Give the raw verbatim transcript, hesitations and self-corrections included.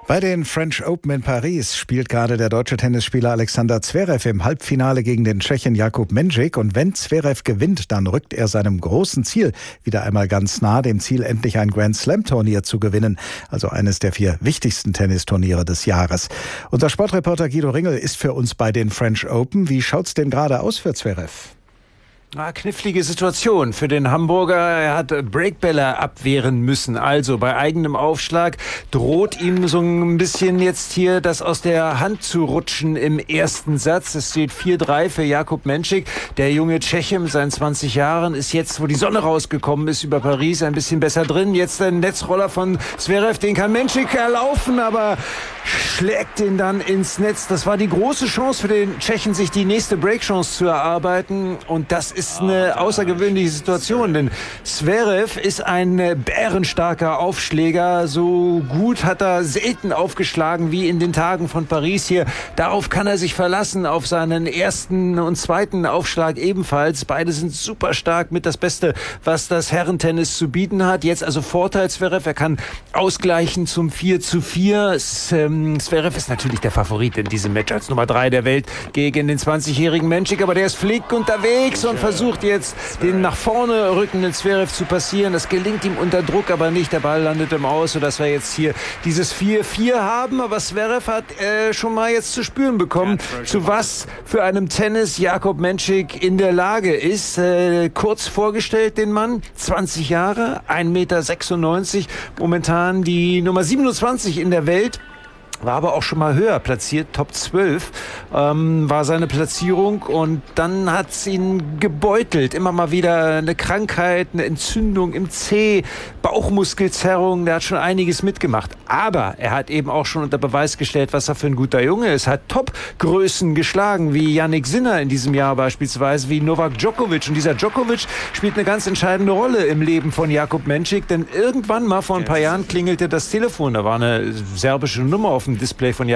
Bei den French Open in Paris spielt gerade der deutsche Tennisspieler Alexander Zverev im Halbfinale gegen den Tschechen Jakub Mensik. Und wenn Zverev gewinnt, dann rückt er seinem großen Ziel wieder einmal ganz nah, dem Ziel, endlich ein Grand-Slam-Turnier zu gewinnen. Also eines der vier wichtigsten Tennisturniere des Jahres. Unser Sportreporter Guido Ringel ist für uns bei den French Open. Wie schaut's denn gerade aus für Zverev? Ah, knifflige Situation für den Hamburger. Er hat Breakbälle abwehren müssen. Also bei eigenem Aufschlag droht ihm so ein bisschen jetzt hier das aus der Hand zu rutschen im ersten Satz. Es steht vier drei für Jakub Mensik. Der junge Tscheche mit seinen zwanzig Jahren ist jetzt, wo die Sonne rausgekommen ist über Paris, ein bisschen besser drin. Jetzt der Netzroller von Zverev, den kann Mensik erlaufen, aber schlägt ihn dann ins Netz. Das war die große Chance für den Tschechen, sich die nächste Breakchance zu erarbeiten. Und das ist ist eine außergewöhnliche Situation, denn Zverev ist ein bärenstarker Aufschläger. So gut hat er selten aufgeschlagen wie in den Tagen von Paris hier. Darauf kann er sich verlassen, auf seinen ersten und zweiten Aufschlag ebenfalls. Beide sind super stark, mit das Beste, was das Herrentennis zu bieten hat. Jetzt also Vorteil Zverev, er kann ausgleichen zum vier zu vier. Zverev ist natürlich der Favorit in diesem Match als Nummer drei der Welt gegen den zwanzigjährigen Mensik, aber der ist flink unterwegs und versucht jetzt, den nach vorne rückenden Zverev zu passieren. Das gelingt ihm unter Druck aber nicht. Der Ball landet im Aus, sodass wir jetzt hier dieses vier vier haben. Aber Zverev hat äh, schon mal jetzt zu spüren bekommen, zu was für einem Tennis Jakub Mensik in der Lage ist. Äh, kurz vorgestellt den Mann, zwanzig Jahre, ein Meter sechsundneunzig, momentan die Nummer siebenundzwanzig in der Welt. War aber auch schon mal höher platziert, Top zwölf ähm, war seine Platzierung, und dann hat es ihn gebeutelt. Immer mal wieder eine Krankheit, eine Entzündung im Zeh, Bauchmuskelzerrung, der hat schon einiges mitgemacht. Aber er hat eben auch schon unter Beweis gestellt, was er für ein guter Junge ist. Hat Top-Größen geschlagen, wie Jannik Sinner in diesem Jahr beispielsweise, wie Novak Djokovic. Und dieser Djokovic spielt eine ganz entscheidende Rolle im Leben von Jakub Mensik, denn irgendwann mal vor ein paar Jahren klingelte das Telefon. Da war eine serbische Nummer auf dem Display von